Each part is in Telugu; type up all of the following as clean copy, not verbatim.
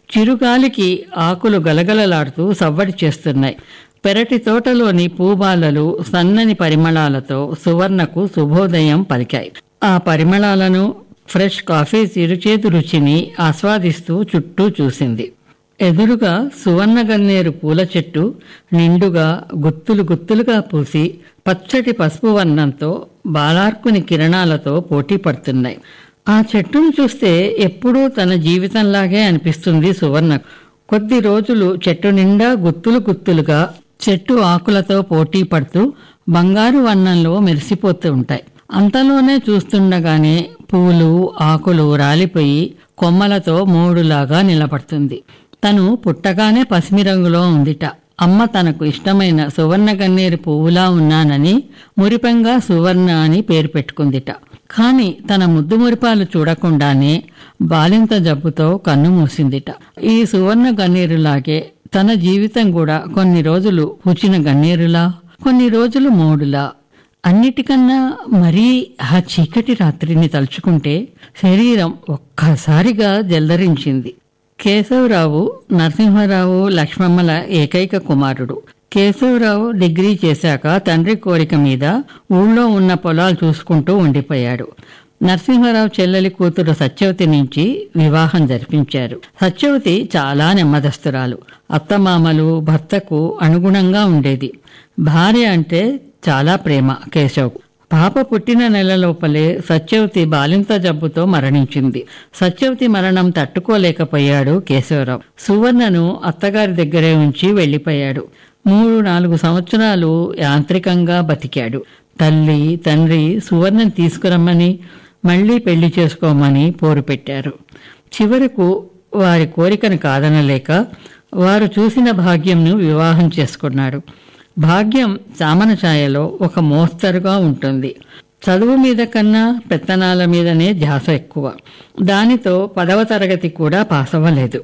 చిరుగాలికి ఆకులు గలగలలాడుతూ సవ్వడి చేస్తున్నాయి. పెరటి తోటలోని పూబాలలు సన్నని పరిమళాలతో సువర్ణకు శుభోదయం పలికాయి. ఆ పరిమళాలను, ఫ్రెష్ కాఫీ చిరుచేదు రుచిని ఆస్వాదిస్తూ చుట్టూ చూసింది. ఎదురుగా సువర్ణగన్నేరు పూల చెట్టు నిండుగా గుత్తులు గుత్తులుగా పూసి పచ్చటి పసుపు వర్ణంతో బాలార్కుని కిరణాలతో పోటీ పడుతున్నాయి. ఆ చెట్టును చూస్తే ఎప్పుడూ తన జీవితంలాగే అనిపిస్తుంది సువర్ణకు. కొద్ది రోజులు చెట్టు నిండా గుత్తులు గుత్తులుగా చెట్టు ఆకులతో పోటీ పడుతూ బంగారు వర్ణంలో మెరిసిపోతూ ఉంటాయి. అంతలోనే చూస్తుండగానే పూలు ఆకులు రాలిపోయి కొమ్మలతో మోడులాగా నిలబడుతుంది. తను పుట్టగానే పసిమి రంగులో ఉందిట. అమ్మ తనకు ఇష్టమైన సువర్ణ గన్నేరు పువ్వులా ఉన్నానని మురిపంగా సువర్ణ అని పేరు పెట్టుకుందిట. కాని తన ముద్దు మురిపాలు చూడకుండానే బాలింత జబ్బుతో కన్ను మూసిందిట. ఈ సువర్ణ గన్నేరులాగే తన జీవితం కూడా కొన్ని రోజులు పూచిన గన్నేరులా, కొన్ని రోజులు మోడులా. అన్నిటికన్నా మరీ ఆ చీకటి రాత్రిని తలుచుకుంటే శరీరం ఒక్కసారిగా జల్దరించింది. కేశవరావు నరసింహారావు లక్ష్మమ్మల ఏకైక కుమారుడు. కేశవరావు డిగ్రీ చేశాక తండ్రి కోరిక మీద ఊళ్ళో ఉన్న పొలాలు చూసుకుంటూ ఉండిపోయాడు. నరసింహారావు చెల్లెలి కూతురు సత్యవతి నుంచి వివాహం జరిపించారు. సత్యవతి చాలా నెమ్మదస్తురాలు. అత్తమామలు భర్తకు అనుగుణంగా ఉండేది. భార్య అంటే చాలా ప్రేమ కేశవ్. పాప పుట్టిన నెల లోపలే సత్యవతి బాలింత జబ్బుతో మరణించింది. సత్యవతి మరణం తట్టుకోలేకపోయాడు కేశవరావు. సువర్ణను అత్తగారి దగ్గరే ఉంచి వెళ్లిపోయాడు. 3-4 సంవత్సరాలు యాంత్రికంగా బతికాడు. తల్లి తండ్రి సువర్ణను తీసుకురమ్మని మళ్లీ పెళ్లి చేసుకోమని పోరు పెట్టారు. చివరకు వారి కోరికను కాదనలేక వారు చూసిన భాగ్యంను వివాహం చేసుకున్నాడు. భాగ్యం చామన ఛాయలో ఒక మోస్తరుగా ఉంటుంది. చదువు మీద కన్నా పెత్తనాల మీదనే ధ్యాస ఎక్కువ. దానితో 10వ తరగతి కూడా పాస్ అవ్వలేదు.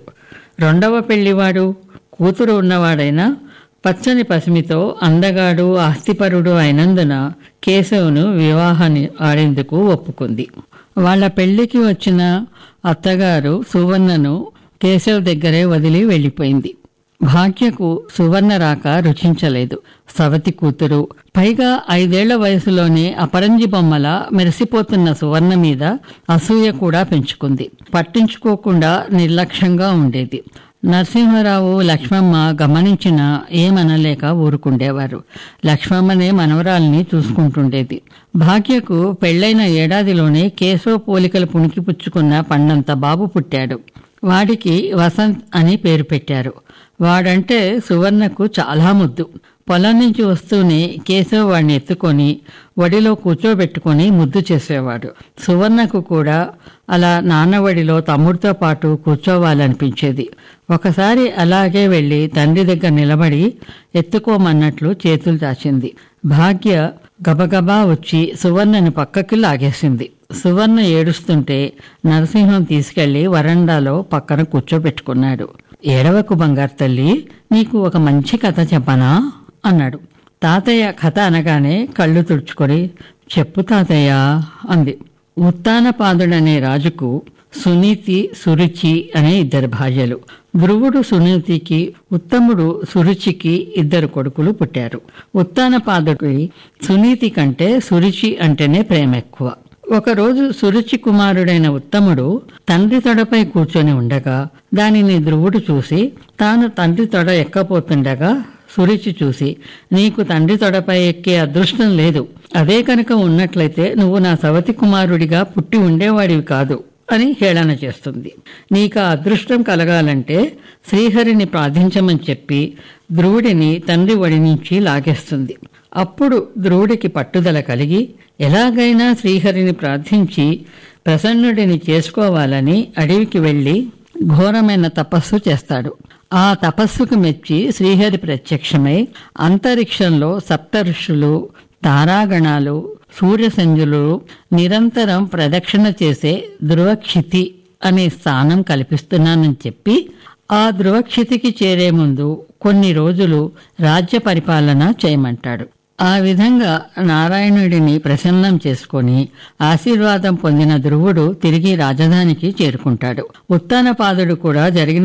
2వ పెళ్లివాడు, కూతురు ఉన్నవాడైనా పచ్చని పసిమితో అందగాడు ఆస్తిపరుడు అయినందున కేశవును వివాహాన్ని ఆడేందుకు ఒప్పుకుంది. వాళ్ల పెళ్లికి వచ్చిన అత్తగారు సువర్ణను కేశవ్ దగ్గరే వదిలి వెళ్లిపోయింది. భాగ్యకు సువర్ణ రాక రుచించలేదు. సవతి కూతురు, పైగా 5 ఏళ్ల వయసులోనే అపరంజి బొమ్మల మెరిసిపోతున్న సువర్ణ మీద అసూయ కూడా పెంచుకుంది. పట్టించుకోకుండా నిర్లక్ష్యంగా ఉండేది. నరసింహారావు లక్ష్మమ్మ గమనించినా ఏమనలేక ఊరుకుండేవారు. లక్ష్మమ్మనే మనవరాల్ని చూసుకుంటుండేది. భాగ్యకు పెళ్లైన ఏడాదిలోనే కేశవ పోలికలు పుణికిపుచ్చుకున్న పండంత బాబు పుట్టాడు. వాడికి వసంత్ అని పేరు పెట్టారు. వాడంటే సువర్ణకు చాలా ముద్దు. పొలం నుంచి వస్తూనే కేశవ్ వాడిని ఎత్తుకొని వడిలో కూర్చోబెట్టుకొని ముద్దు చేసేవాడు. సువర్ణకు కూడా అలా నాన్నవడిలో తమ్ముడితో పాటు కూర్చోవాలనిపించేది. ఒకసారి అలాగే వెళ్లి తండ్రి దగ్గర నిలబడి ఎత్తుకోమన్నట్లు చేతులు చాచింది. భాగ్య గబగబా వచ్చి సువర్ణను పక్కకి లాగేసింది. సువర్ణ ఏడుస్తుంటే నరసింహం తీసుకెళ్లి వరండాలో పక్కన కూర్చోబెట్టుకున్నాడు. ఏడవకు బంగారు తల్లి, నీకు ఒక మంచి కథ చెప్పనా అన్నాడు. తాతయ్య కథ అనగానే కళ్ళు తుడుచుకొని చెప్పు తాతయ్య అంది. ఉత్తానపాదుడనే రాజుకు సునీతి సురుచి అనే 2 భార్యలు. ధ్రువుడు సునీతికి, ఉత్తముడు సురుచికి 2 కొడుకులు పుట్టారు. ఉత్తానపాదుడికి సునీతి కంటే సురుచి అంటేనే ప్రేమ ఎక్కువ. ఒకరోజు సురుచి కుమారుడైన ఉత్తముడు తండ్రి తొడపై కూర్చొని ఉండగా దానిని ధ్రువుడు చూసి తాను తండ్రి తొడ ఎక్కపోతుండగా సురుచి చూసి, నీకు తండ్రి తొడపై ఎక్కే అదృష్టం లేదు. అదే కనుక ఉన్నట్లయితే నువ్వు నా సవతి కుమారుడిగా పుట్టి ఉండేవాడివి కాదు అని హేళన చేస్తుంది. నీకు ఆ అదృష్టం కలగాలంటే శ్రీహరిని ప్రార్థించమని చెప్పి ధ్రువుడిని తండ్రి వడి నుంచి లాగేస్తుంది. అప్పుడు ధ్రువుడికి పట్టుదల కలిగి ఎలాగైనా శ్రీహరిని ప్రార్థించి ప్రసన్నుడిని చేసుకోవాలని అడవికి వెళ్లి ఘోరమైన తపస్సు చేస్తాడు. ఆ తపస్సుకు మెచ్చి శ్రీహరి ప్రత్యక్షమై అంతరిక్షంలో సప్తఋషులు, తారాగణాలు, సూర్యసంధ్యులు నిరంతరం ప్రదక్షిణ చేసే ధ్రువక్షితి అనే స్థానం కల్పిస్తున్నానని చెప్పి ఆ ధ్రువక్షితికి చేరే ముందు కొన్ని రోజులు రాజ్య పరిపాలన చేయమంటాడు. ఆ విధంగా నారాయణుడిని ప్రసన్నం చేసుకొని ఆశీర్వాదం పొందిన ధ్రువుడు తిరిగి రాజధానికి చేరుకుంటాడు. ఉత్తానపాదుడు కూడా జరిగిన